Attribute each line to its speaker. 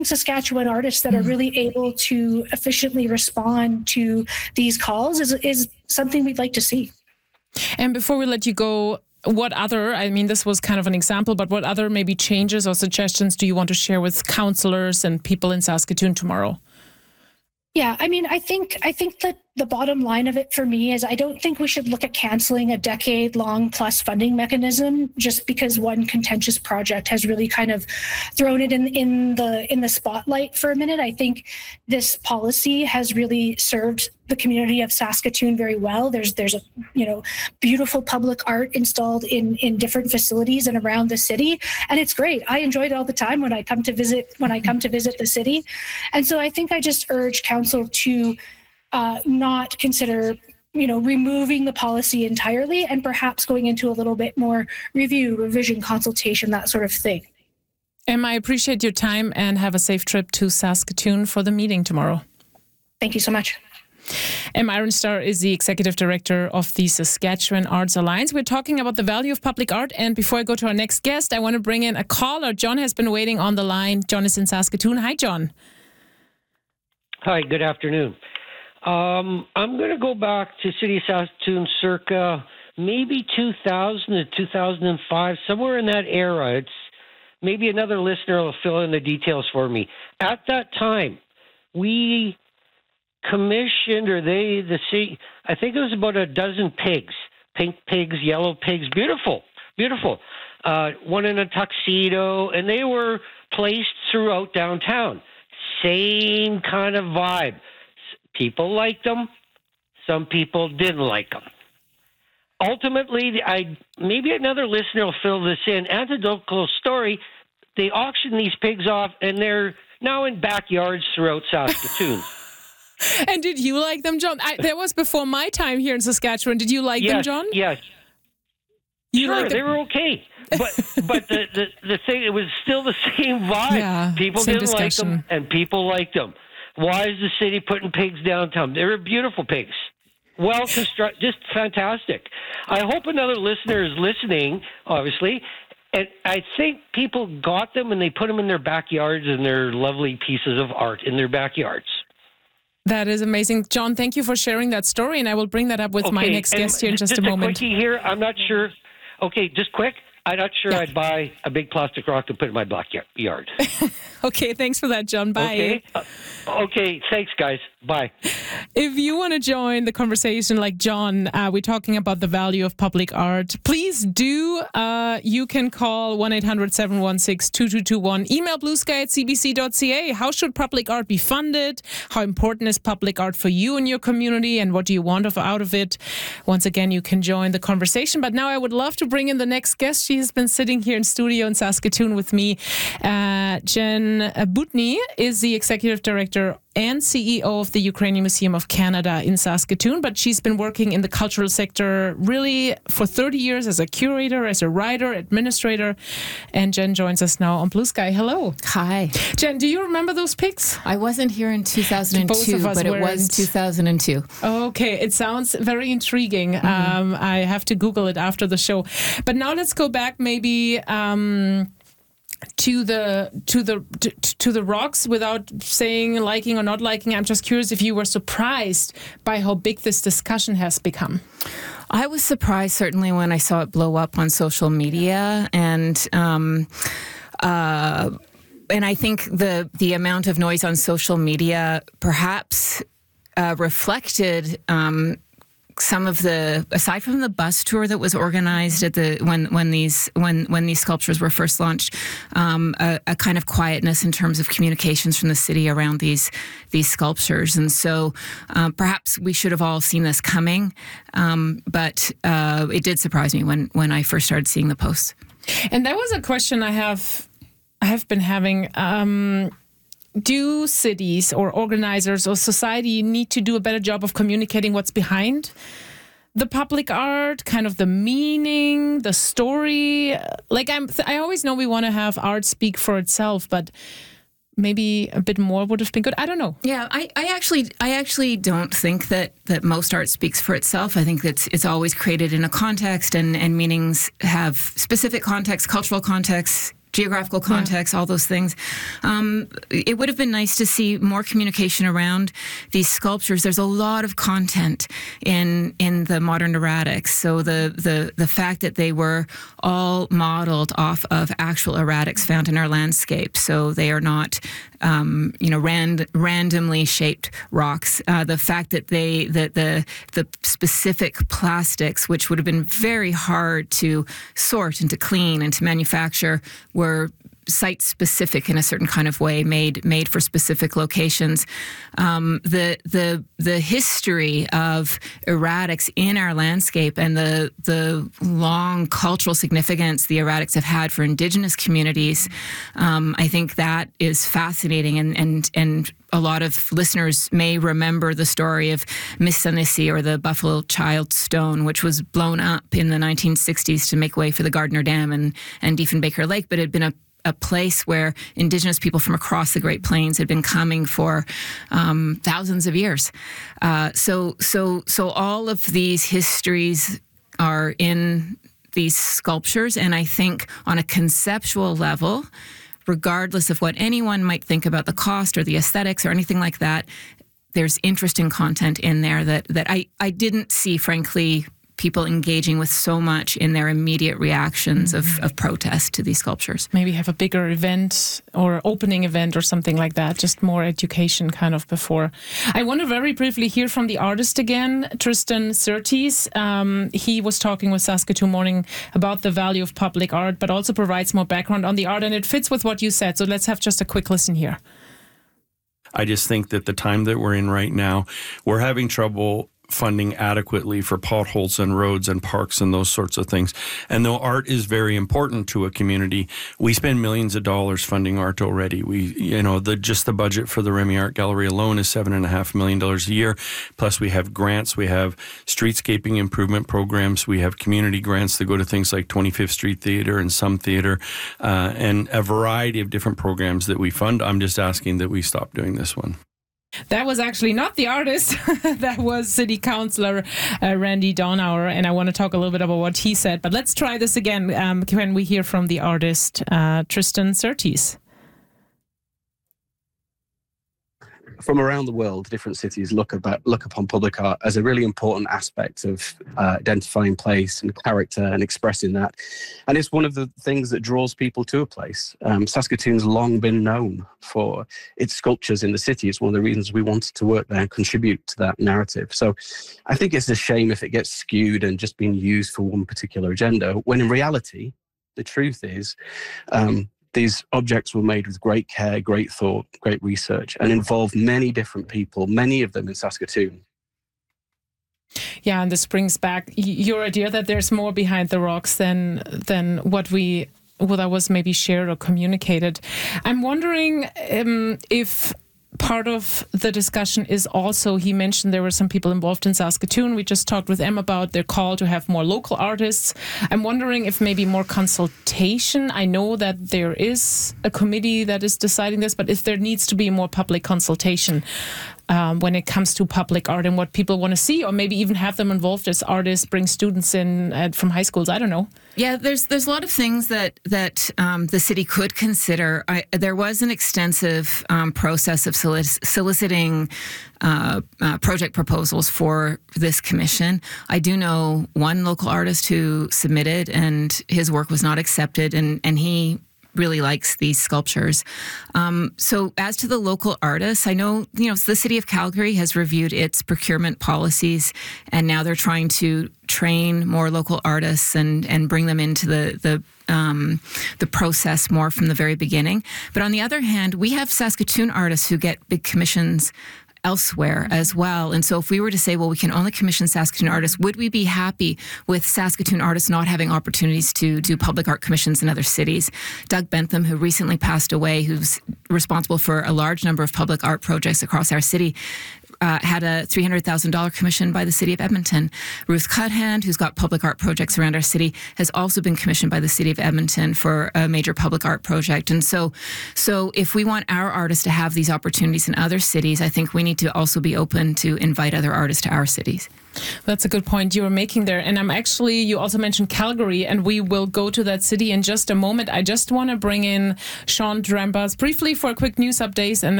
Speaker 1: Saskatchewan artists that are really able to efficiently respond to these calls is something we'd like to see.
Speaker 2: And before we let you go, what other, I mean, this was kind of an example, but what other maybe changes or suggestions do you want to share with councillors and people in Saskatoon tomorrow?
Speaker 1: Yeah, I mean, I think that the bottom line of it for me is I don't think we should look at canceling a decade-long plus funding mechanism just because one contentious project has really kind of thrown it in the spotlight for a minute. I think this policy has really served the community of Saskatoon very well. There's a beautiful public art installed in different facilities and around the city, and it's great. I enjoy it all the time when I come to visit the city, and so I think I just urge council to not consider removing the policy entirely and perhaps going into a little bit more review, revision, consultation, that sort of thing.
Speaker 2: Emma, I appreciate your time and have a safe trip to Saskatoon for the meeting tomorrow.
Speaker 1: Thank you so much.
Speaker 2: Emma Ironstar is the Executive Director of the Saskatchewan Arts Alliance. We're talking about the value of public art. And before I go to our next guest, I want to bring in a caller. John has been waiting on the line. John is in Saskatoon. Hi, John.
Speaker 3: Hi, good afternoon. I'm going to go back to City of Saskatoon circa maybe 2000 to 2005, somewhere in that era. It's maybe another listener will fill in the details for me. At that time, we commissioned, the city, I think it was about a dozen pigs, pink pigs, yellow pigs, beautiful. One in a tuxedo, and they were placed throughout downtown. Same kind of vibe. People liked them. Some people didn't like them. Ultimately, maybe another listener will fill this in. Anecdotal story, they auctioned these pigs off, and they're now in backyards throughout Saskatoon.
Speaker 2: And did you like them, John? That was before my time here in Saskatchewan. Did you like them, John?
Speaker 3: Yes. Sure, they were okay. But the thing, it was still the same vibe.
Speaker 2: Yeah,
Speaker 3: people didn't like them, and people liked them. Why is the city putting pigs downtown? They were beautiful pigs. Well constructed, just fantastic. I hope another listener is listening, obviously. And I think people got them and they put them in their backyards, and they're lovely pieces of art in their backyards.
Speaker 2: That is amazing. John, thank you for sharing that story, and I will bring that up with my next guest here in just a moment.
Speaker 3: Just a quickie here. I'm not sure. Okay, just quick. I'm not sure I'd buy a big plastic rock to put in my backyard.
Speaker 2: Okay, thanks for that, John. Bye.
Speaker 3: Okay, thanks, guys. Bye.
Speaker 2: If you want to join the conversation like John, we're talking about the value of public art. Please do. You can call 1-800-716-2221. Email bluesky@cbc.ca. How should public art be funded? How important is public art for you and your community? And what do you want out of it? Once again, you can join the conversation. But now I would love to bring in the next guest. She has been sitting here in studio in Saskatoon with me. Jen Butny is the Executive Director and CEO of the Ukrainian Museum of Canada in Saskatoon, but she's been working in the cultural sector really for 30 years as a curator, as a writer, administrator, and Jen joins us now on Blue Sky. Hello.
Speaker 4: Hi.
Speaker 2: Jen, do you remember those pics?
Speaker 4: I wasn't here in 2002, but it was 2002.
Speaker 2: Okay, it sounds very intriguing. I have to Google it after the show. But now let's go back maybe to the rocks without saying liking or not liking. I'm just curious if you were surprised by how big this discussion has become.
Speaker 4: I was surprised certainly when I saw it blow up on social media, and I think the amount of noise on social media perhaps reflected some of the, aside from the bus tour that was organized at when these sculptures were first launched, a kind of quietness in terms of communications from the city around these sculptures. And so perhaps we should have all seen this coming, but it did surprise me when I first started seeing the posts.
Speaker 2: And that was a question I have been having. Do cities or organizers or society need to do a better job of communicating what's behind the public art, kind of the meaning, the story? Like I always know we want to have art speak for itself, but maybe a bit more would have been good. I don't know.
Speaker 4: Yeah, I actually don't think that most art speaks for itself. I think that it's always created in a context, and meanings have specific context, cultural context, geographical context, all those things. It would have been nice to see more communication around these sculptures. There's a lot of content in the modern erratics. So the fact that they were all modeled off of actual erratics found in our landscape. So they are not randomly shaped rocks. The fact that the specific plastics, which would have been very hard to sort and to clean and to manufacture, were site-specific in a certain kind of way, made for specific locations. The history of erratics in our landscape and the long cultural significance the erratics have had for Indigenous communities, I think that is fascinating, and a lot of listeners may remember the story of Missanissy, or the Buffalo Child Stone, which was blown up in the 1960s to make way for the Gardner Dam and Diefenbaker Lake, but it had been a place where Indigenous people from across the Great Plains had been coming for thousands of years. So all of these histories are in these sculptures, and I think on a conceptual level, regardless of what anyone might think about the cost or the aesthetics or anything like that, there's interesting content in there that I didn't see, frankly, people engaging with so much in their immediate reactions of protest to these sculptures.
Speaker 2: Maybe have a bigger event or opening event or something like that, just more education kind of before. I want to very briefly hear from the artist again, Tristan Surtees. He was talking with Saskatoon Morning about the value of public art, but also provides more background on the art, and it fits with what you said. So let's have just a quick listen here.
Speaker 5: I just think that the time that we're in right now, we're having trouble funding adequately for potholes and roads and parks and those sorts of things. And though art is very important to a community, we spend millions of dollars funding art already. Just the budget for the Remy Art Gallery alone is $7.5 million a year. Plus we have grants, we have streetscaping improvement programs, we have community grants that go to things like 25th Street Theatre and Some Theatre, and a variety of different programs that we fund. I'm just asking that we stop doing this one.
Speaker 2: That was actually not the artist. That was City Councillor Randy Donauer, and I want to talk a little bit about what he said. But let's try this again. Can we hear from the artist Tristan Surtees?
Speaker 6: From around the world, different cities look upon public art as a really important aspect of identifying place and character and expressing that. And it's one of the things that draws people to a place. Saskatoon's long been known for its sculptures in the city. It's one of the reasons we wanted to work there and contribute to that narrative. So I think it's a shame if it gets skewed and just being used for one particular agenda, when in reality, the truth is, these objects were made with great care, great thought, great research, and involved many different people, many of them in Saskatoon.
Speaker 2: Yeah, and this brings back your idea that there's more behind the rocks than what was maybe shared or communicated. I'm wondering if part of the discussion is also, he mentioned there were some people involved in Saskatoon. We just talked with them about their call to have more local artists. I'm wondering if maybe more consultation. I know that there is a committee that is deciding this, but if there needs to be more public consultation when it comes to public art and what people want to see, or maybe even have them involved as artists, bring students in from high schools. I don't know.
Speaker 4: Yeah, there's a lot of things that the city could consider. There was an extensive process of soliciting project proposals for this commission. I do know one local artist who submitted, and his work was not accepted, and he really likes these sculptures. So as to the local artists, I know, the city of Calgary has reviewed its procurement policies, and now they're trying to train more local artists and bring them into the process more from the very beginning. But on the other hand, we have Saskatoon artists who get big commissions elsewhere as well. And so if we were to say, well, we can only commission Saskatoon artists, would we be happy with Saskatoon artists not having opportunities to do public art commissions in other cities? Doug Bentham, who recently passed away, who's responsible for a large number of public art projects across our city, had a $300,000 commission by the city of Edmonton. Ruth Cuthand, who's got public art projects around our city, has also been commissioned by the city of Edmonton for a major public art project. And so if we want our artists to have these opportunities in other cities, I think we need to also be open to invite other artists to our cities.
Speaker 2: That's a good point you were making there. And you also mentioned Calgary, and we will go to that city in just a moment. I just want to bring in Sean Drambas briefly for a quick news update, and